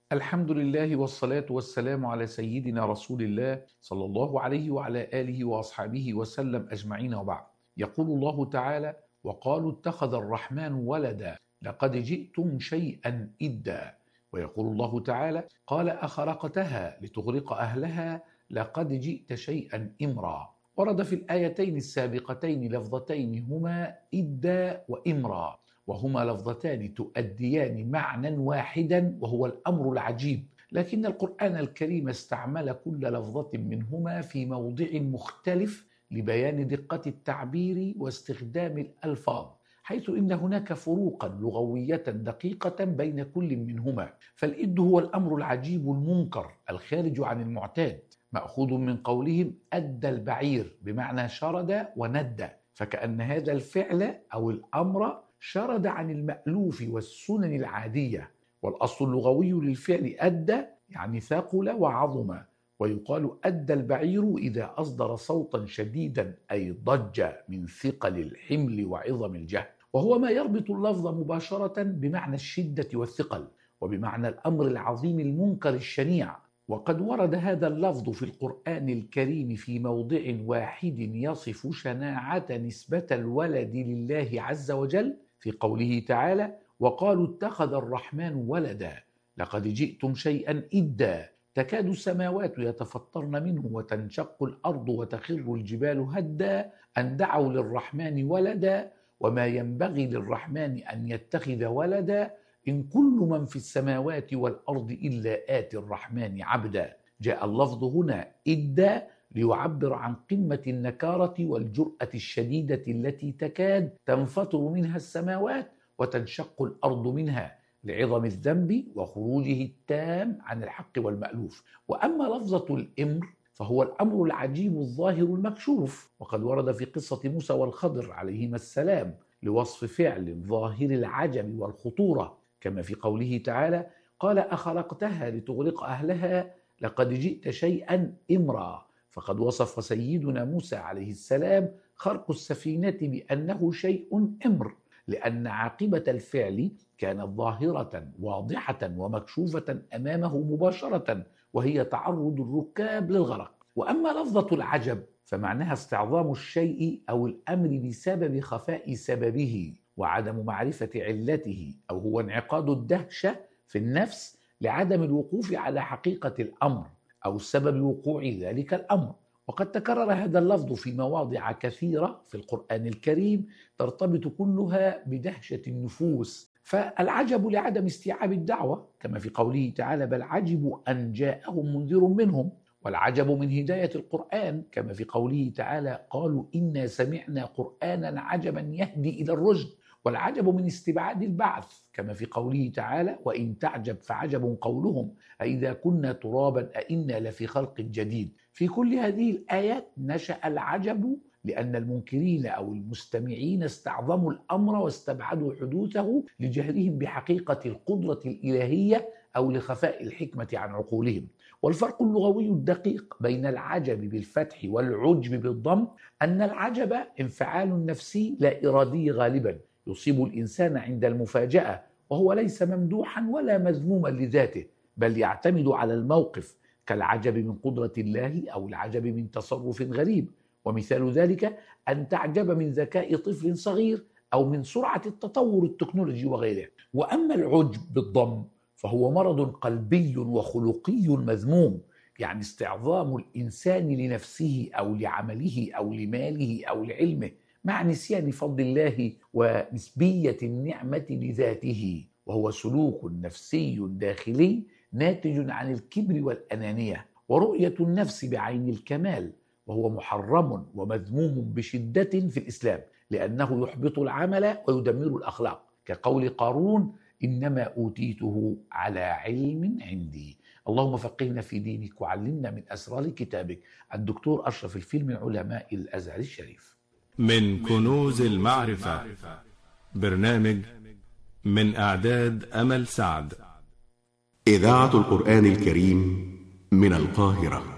الحمد لله والصلاة والسلام على سيدنا رسول الله صلى الله عليه وعلى آله وأصحابه وسلم أجمعين، وبعد. يقول الله تعالى: وقالوا اتخذ الرحمن ولدا لقد جئتم شيئا إدا. ويقول الله تعالى: قال أخرقتها لتغرق أهلها لقد جئت شيئا إمرا. ورد في الآيتين السابقتين لفظتين هما إدا وإمرا، وهما لفظتان تؤديان معنى واحدا وهو الأمر العجيب، لكن القرآن الكريم استعمل كل لفظة منهما في موضع مختلف لبيان دقة التعبير واستخدام الألفاظ، حيث إن هناك فروقا لغوية دقيقة بين كل منهما. فالإد هو الأمر العجيب المنكر الخارج عن المعتاد، مأخوذ من قولهم أدى البعير بمعنى شرد وند، فكأن هذا الفعل أو الأمر شرد عن المألوف والسنن العادية. والأصل اللغوي للفعل أدى يعني ثقل وعظم، ويقال أدى البعير إذا أصدر صوتا شديدا أي ضج من ثقل الحمل وعظم الجهل، وهو ما يربط اللفظ مباشرة بمعنى الشدة والثقل وبمعنى الأمر العظيم المنكر الشنيع. وقد ورد هذا اللفظ في القرآن الكريم في موضع واحد يصف شناعة نسبة الولد لله عز وجل، في قوله تعالى: وقالوا اتخذ الرحمن ولدا لقد جئتم شيئا إدا تكاد السماوات يتفطرن منه وتنشق الأرض وتخر الجبال هدا أن دعوا للرحمن ولدا وما ينبغي للرحمن أن يتخذ ولدا إن كل من في السماوات والأرض إلا آتي الرحمن عبدا. جاء اللفظ هنا إدا ليعبر عن قمة النكارة والجرأة الشديدة التي تكاد تنفطر منها السماوات وتنشق الأرض منها لعظم الذنب وخروجه التام عن الحق والمألوف. وأما لفظة الإمر فهو الأمر العجيب الظاهر المكشوف، وقد ورد في قصة موسى والخضر عليهما السلام لوصف فعل ظاهر العجب والخطورة، كما في قوله تعالى: قال أخرقتها لتغرق أهلها لقد جئت شيئا إمرا. فقد وصف سيدنا موسى عليه السلام خرق السفينة بأنه شيء إمر، لأن عاقبة الفعل كانت ظاهرة واضحة ومكشوفة أمامه مباشرة، وهي تعرض الركاب للغرق. وأما لفظة العجب فمعناها استعظام الشيء أو الأمر بسبب خفاء سببه وعدم معرفة علته، أو هو انعقاد الدهشة في النفس لعدم الوقوف على حقيقة الأمر أو سبب وقوع ذلك الأمر. وقد تكرر هذا اللفظ في مواضع كثيرة في القرآن الكريم ترتبط كلها بدهشة النفوس. فالعجب لعدم استيعاب الدعوة، كما في قوله تعالى: بل عجبوا أن جاءهم منذر منهم. والعجب من هداية القرآن، كما في قوله تعالى: قالوا إنا سمعنا قرآنا عجبا يهدي إلى الرشد. والعجب من استبعاد البعث، كما في قوله تعالى: وإن تعجب فعجب قولهم أإذا كنا ترابا أإنا لفي خلق جديد. في كل هذه الآيات نشأ العجب لأن المنكرين أو المستمعين استعظموا الأمر واستبعدوا حدوثه لجهلهم بحقيقة القدرة الإلهية أو لخفاء الحكمة عن عقولهم. والفرق اللغوي الدقيق بين العجب بالفتح والعجب بالضم أن العجب انفعال نفسي لا إرادي غالبا يصيب الإنسان عند المفاجأة، وهو ليس ممدوحا ولا مذموما لذاته، بل يعتمد على الموقف، كالعجب من قدرة الله أو العجب من تصرف غريب. ومثال ذلك أن تعجب من ذكاء طفل صغير أو من سرعة التطور التكنولوجي وغيره. وأما العجب بالضم فهو مرض قلبي وخلقي مذموم، يعني استعظام الإنسان لنفسه أو لعمله أو لماله أو لعلمه مع نسيان فضل الله ونسبية النعمة لذاته، وهو سلوك نفسي داخلي ناتج عن الكبر والأنانية ورؤية النفس بعين الكمال، وهو محرم ومذموم بشدة في الإسلام لأنه يحبط العمل ويدمر الأخلاق، كقول قارون: إنما أوتيته على علم عندي. اللهم فقهنا في دينك وعلمنا من أسرار كتابك. الدكتور أشرف الفيل من علماء الأزهر الشريف. من كنوز المعرفة، برنامج من إعداد أمل سعد. إذاعة القرآن الكريم من القاهرة.